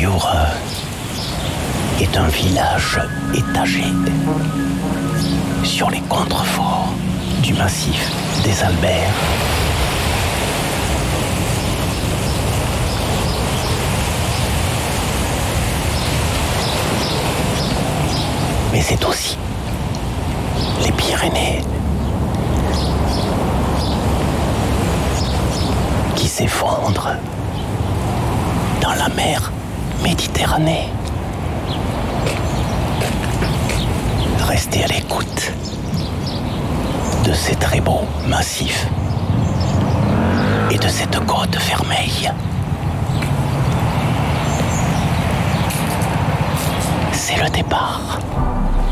Piura est un village étagé sur les contreforts du massif des Alberts. Mais c'est aussi les Pyrénées qui s'effondrent dans la mer Méditerranée. Restez à l'écoute de ces très beaux massifs et de cette côte vermeille. C'est le départ.